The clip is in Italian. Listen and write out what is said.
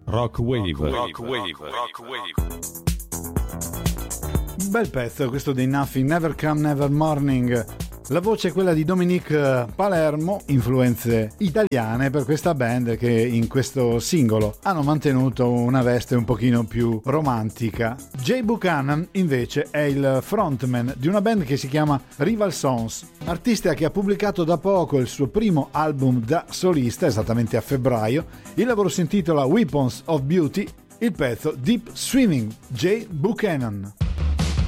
Rock Wave. Bel pezzo questo dei Nothing, Never Come Never Morning. La voce è quella di Dominique Palermo, influenze italiane per questa band che in questo singolo hanno mantenuto una veste un pochino più romantica. Jay Buchanan invece è il frontman di una band che si chiama Rival Sons, artista che ha pubblicato da poco il suo primo album da solista, esattamente a febbraio. Il lavoro si intitola Weapons of Beauty, il pezzo Deep Swimming, Jay Buchanan.